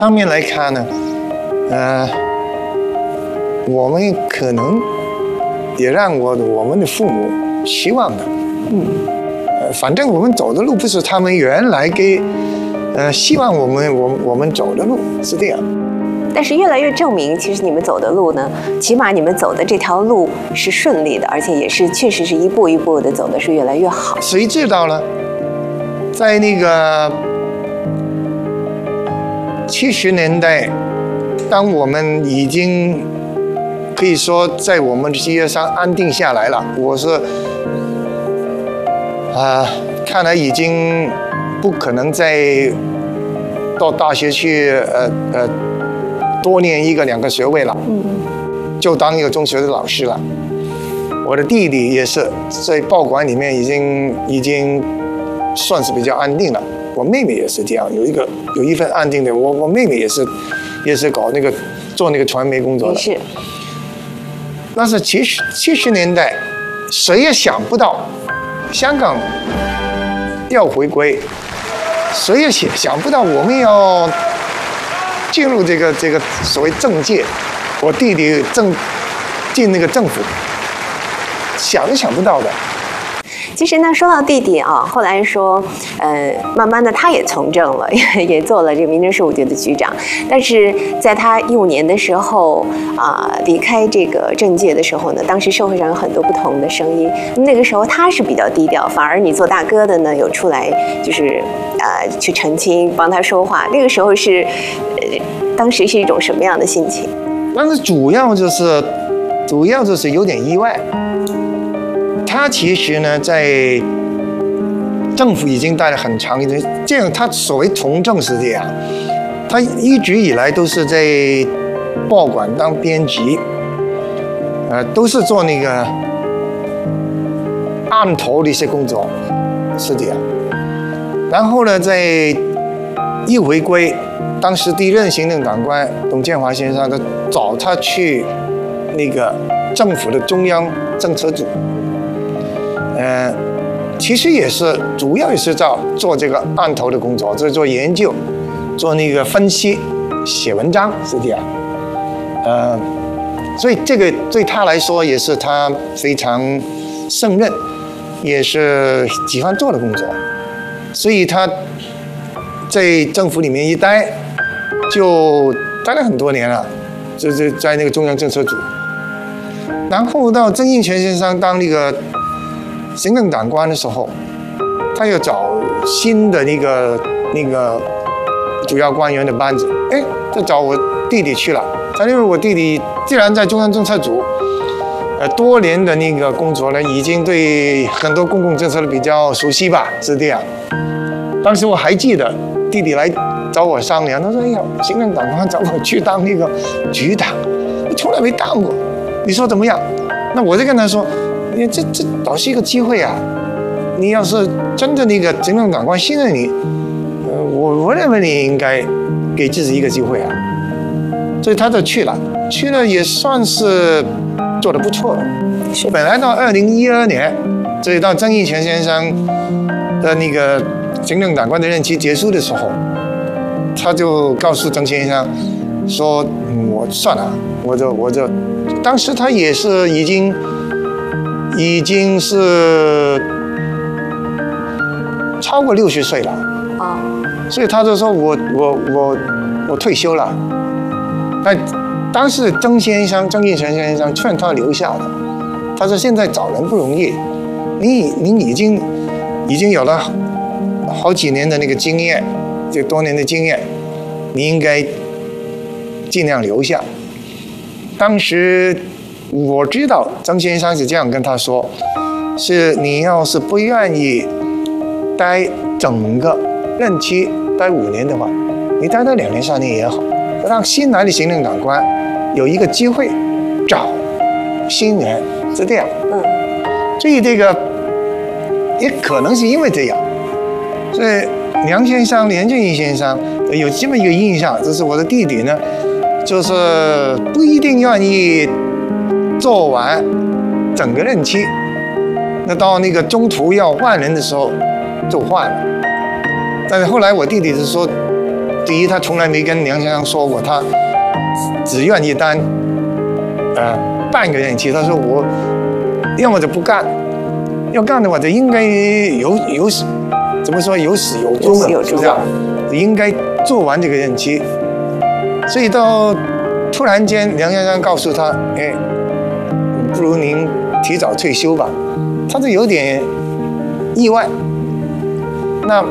方面来看呢，我们可能也让我们的父母希望的，反正我们走的路不是他们原来希望我们走的路，是这样。 但是越来越证明，其实你们走的路呢，起码你们走的这条路是顺利的，而且也是确实是一步一步的走的是越来越好。 谁知道呢？在那个70年代，当我们已经可以说在我们的事业上安定下来了，我是看来已经不可能再到大学去多念1个2个学位了，就当一个中学的老师了。我的弟弟也是在报馆里面已经算是比较安定了。我妹妹也是这样，有一份安定的。我妹妹也是搞做那个传媒工作的。 是。 但是70年代，谁也想不到香港要回归，谁也想不到我们要进入这个所谓政界。我弟弟进那个政府，想都想不到的。 其实呢，说到弟弟啊，后来说，慢慢的他也从政了，也做了这个民政事务局的局长。但是在他15年的时候离开这个政界的时候呢，当时社会上有很多不同的声音。那个时候他是比较低调，反而你做大哥的呢，有出来就是去澄清，帮他说话。那个时候是当时是一种什么样的心情？ 但是主要就是有点意外。他其实呢，在政府已经待了很长一段，这样他所谓从政是这样，他一直以来都是在报馆当编辑，都是做那个案头的一些工作，是这样。然后呢，在一回归，当时第一任行政长官董建华先生他找他去那个政府的中央政策组。其实主要也是做这个案头的工作，就是做研究，做那个分析，写文章是这样。所以这个对他来说也是他非常胜任，也是喜欢做的工作。所以他在政府里面一待，就待了很多年了，就是在那个中央政策组。然后到曾荫权先生当那个行政长官的时候，他又找新的那个主要官员的班子，就找我弟弟去了。他因为我弟弟既然在中央政策组，多年的那个工作呢，已经对很多公共政策比较熟悉吧，是这样。当时我还记得弟弟来找我商量，他说：“哎呀，行政长官找我去当那个局长，我从来没当过，你说怎么样？”那我就跟他说。这倒是一个机会啊！你要是真的那个行政长官信任你，我认为你应该给自己一个机会啊。所以他就去了也算是做得不错的。本来到2012年，所以到曾荫权先生的那个行政长官的任期结束的时候，他就告诉曾先生说：“我算了，我就当时他也是已经是超过60岁了所以他就说我退休了。但当时曾荫权先生劝他留下的，他说现在找人不容易，您已经有了好几年的那个经验，这多年的经验，你应该尽量留下。当时。我知道曾先生是这样跟他说，是你要是不愿意待整个任期待5年的话，你待到2年3年也好，让新来的行政长官有一个机会找新人，是这样。所以这个也可能是因为这样，所以梁俊义先生有这么一个印象，就是我的弟弟呢，就是不一定愿意做完整个任期，那到那个中途要换人的时候就换了。但是后来我弟弟是说， 第一，他从来没跟梁先生说过他只愿意当半个任期。他说我要么就不干，要干的话就应该怎么说有始有终的，是这样，应该做完这个任期。所以到突然间梁先生告诉他，哎，不如您提早退休吧，他就有点意外。那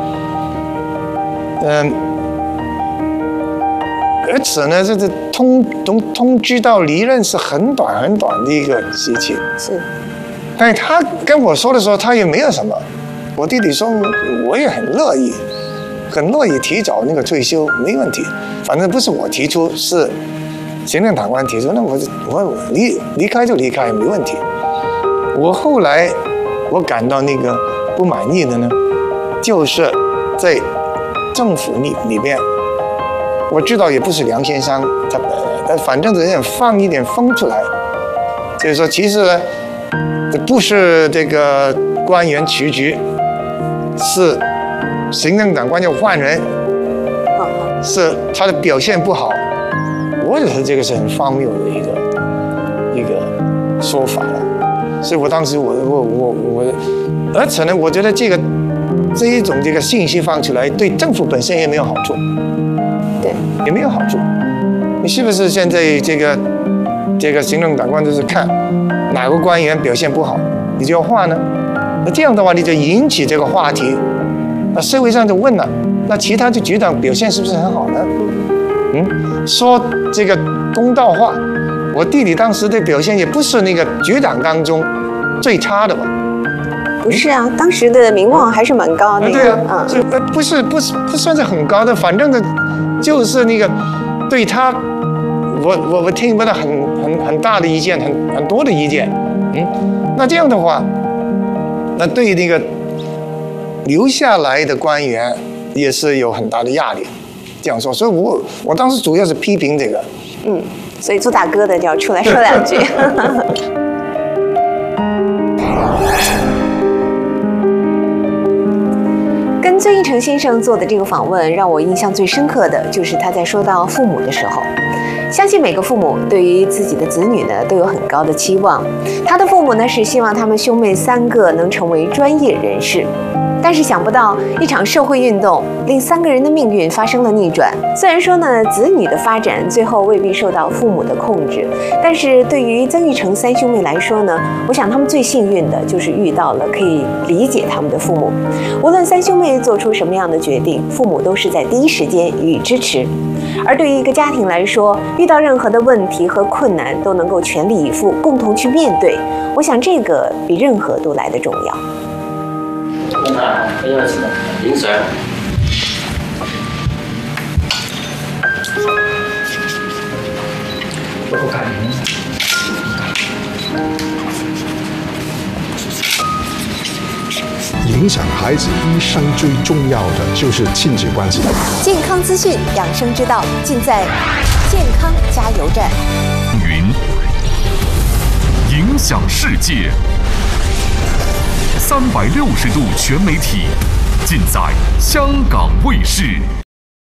而且呢，这通知到离任是很短很短的一个时期。 是。 但是他跟我说的时候，他也没有什么。我弟弟说，我也很乐意提早那个退休，没问题。反正不是我提出，是行政长官提出，那我离开就离开，没问题。我后来我感到那个不满意的呢，就是在政府里边，我知道也不是梁先生他反正有点放一点风出来，就是说其实呢，不是这个官员辞职，是行政长官要换人，是他的表现不好。我觉得这个是很荒谬的一个说法了。所以我当时而且呢，我觉得这一种信息放出来，对政府本身也没有好处， 对， 也没有好处。你是不是现在这个行政长官就是看哪个官员表现不好，你就要换呢？那这样的话，你就引起这个话题，那社会上就问了，那其他的局长表现是不是很好呢？说这个公道话，我弟弟当时的表现也不是那个局长当中最差的吧？ 不是啊，当时的名望还是蛮高的。 对啊，不算是很高的，反正呢，就是那个对他，我听不到很大的意见，很多的意见。那这样的话，那对那个留下来的官员也是有很大的压力。这样说，所以我当时主要是批评这个。 所以做大哥的就要出来说两句。跟曾铉成先生做的这个访问，让我印象最深刻的就是他在说到父母的时候。相信每个父母对于自己的子女呢都有很高的期望。他的父母呢是希望他们兄妹3个能成为专业人士。但是想不到，一场社会运动令3个人的命运发生了逆转。虽然说呢，子女的发展最后未必受到父母的控制，但是对于曾铉成3兄妹来说呢，我想他们最幸运的就是遇到了可以理解他们的父母。无论3兄妹做出什么样的决定，父母都是在第一时间予以支持。而对于一个家庭来说，遇到任何的问题和困难都能够全力以赴，共同去面对。我想这个比任何都来得重要。 影相。 影响孩子一生最重要的就是亲子关系。 健康资讯、养生之道，尽在健康加油站。 影响世界，360度全媒体，尽在香港卫视。